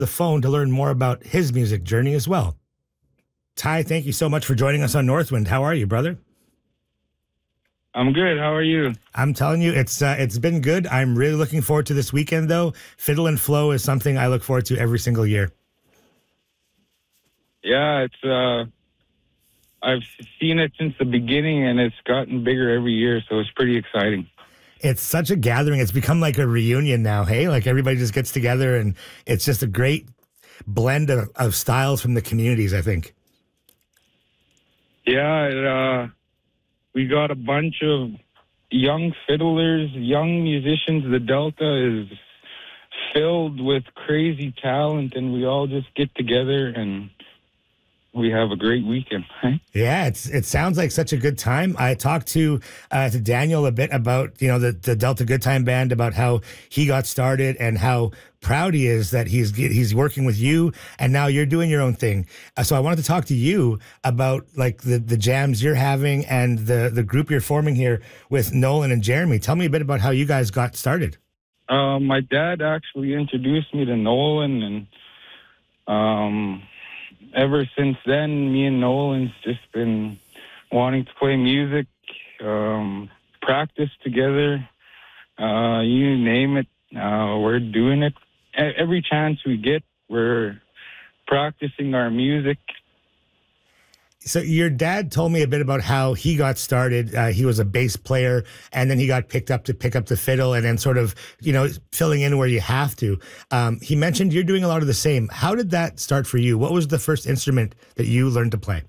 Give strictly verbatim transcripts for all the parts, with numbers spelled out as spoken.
the phone to learn more about his music journey as well. Ty, thank you so much for joining us on Northwind. How are you, brother? I'm good. How are you? I'm telling you, it's uh, it's been good. I'm really looking forward to this weekend, though. Fiddle and Flow is something I look forward to every single year. Yeah, it's. Uh, I've seen it since the beginning, and it's gotten bigger every year, so it's pretty exciting. It's such a gathering. It's become like a reunion now, hey? Like everybody just gets together, and it's just a great blend of, of styles from the communities, I think. Yeah, it, uh, we got a bunch of young fiddlers, young musicians. The Delta is filled with crazy talent, and we all just get together and we have a great weekend. Right? Yeah, it's it sounds like such a good time. I talked to uh, to Daniel a bit about you know the, the Delta Good Time Band, about how he got started and how proud he is that he's he's working with you, and now you're doing your own thing. Uh, so I wanted to talk to you about like the, the jams you're having and the the group you're forming here with Nolan and Jeremy. Tell me a bit about how you guys got started. Uh, my dad actually introduced me to Nolan, and um. ever since then, me and Nolan's just been wanting to play music, um, practice together, uh, you name it. Uh, we're doing it. Every chance we get, we're practicing our music. So your dad told me a bit about how he got started. Uh, he was a bass player, and then he got picked up to pick up the fiddle, and then sort of, you know, filling in where you have to. Um, he mentioned you're doing a lot of the same. How did that start for you? What was the first instrument that you learned to play?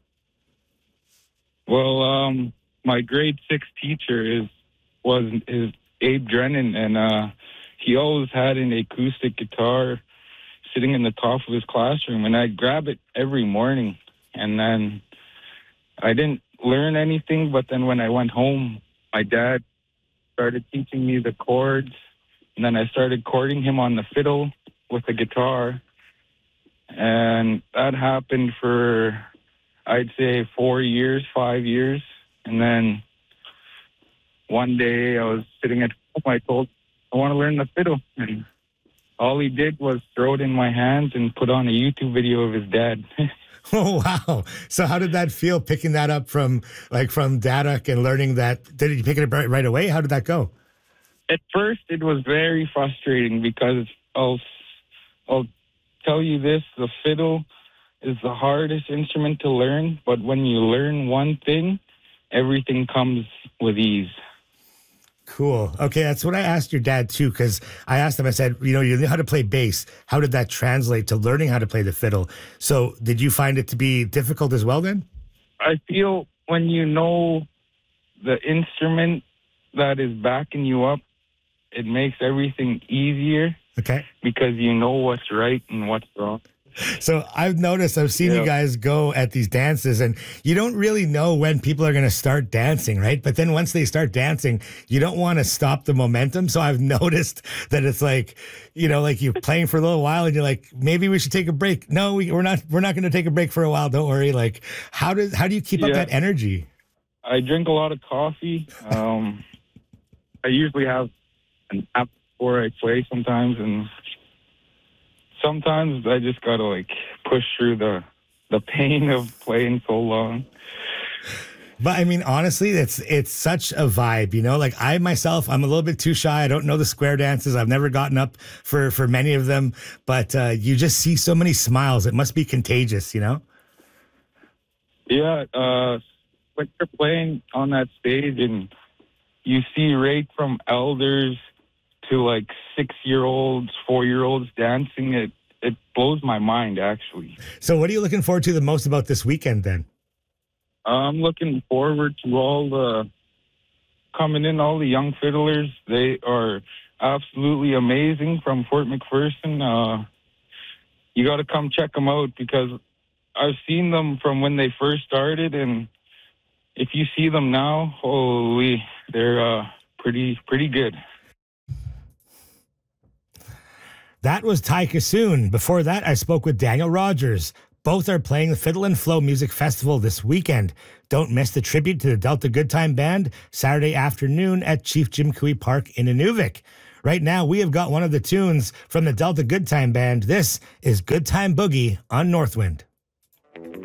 Well, um, my grade six teacher is was is Abe Drennan, and uh, he always had an acoustic guitar sitting in the top of his classroom, and I'd grab it every morning, and then I didn't learn anything, but then when I went home, my dad started teaching me the chords, and then I started chording him on the fiddle with the guitar. And that happened for, I'd say, four years, five years. And then one day I was sitting at home, I told, I want to learn the fiddle. And all he did was throw it in my hands and put on a YouTube video of his dad. Oh, wow. So how did that feel, picking that up from like from Daduk and learning that? Did you pick it up right, right away? How did that go? At first, it was very frustrating because I'll, I'll tell you this, the fiddle is the hardest instrument to learn, but when you learn one thing, everything comes with ease. Cool. Okay, that's what I asked your dad too, because I asked him, I said, you know, you know how to play bass. How did that translate to learning how to play the fiddle? So did you find it to be difficult as well then? I feel when you know the instrument that is backing you up, it makes everything easier. Okay. Because you know what's right and what's wrong. So I've noticed, I've seen yeah. you guys go at these dances, and you don't really know when people are going to start dancing, right? But then once they start dancing, you don't want to stop the momentum. So I've noticed that it's like, you know, like you're playing for a little while and you're like, maybe we should take a break. No, we, we're not, we're not going to take a break for a while. Don't worry. Like, how does, how do you keep yeah. up that energy? I drink a lot of coffee. Um, I usually have an app before I play sometimes, and sometimes I just gotta like push through the the pain of playing so long. But I mean, honestly, it's it's such a vibe, you know. Like I myself, I'm a little bit too shy. I don't know the square dances. I've never gotten up for for many of them. But uh, you just see so many smiles. It must be contagious, you know. Yeah, uh, when you're playing on that stage and you see right from elders to like six-year-olds, four-year-olds dancing, it it blows my mind, actually. So what are you looking forward to the most about this weekend, then? I'm looking forward to all the coming in, all the young fiddlers. They are absolutely amazing from Fort McPherson. Uh, you got to come check them out because I've seen them from when they first started, and if you see them now, holy, they're uh, pretty pretty good. That was Ty Kissoon. Before that, I spoke with Daniel Rogers. Both are playing the Fiddle and Flow Music Festival this weekend. Don't miss the tribute to the Delta Good Time Band Saturday afternoon at Chief Jim Couey Park in Inuvik. Right now, we have got one of the tunes from the Delta Good Time Band. This is Good Time Boogie on Northwind.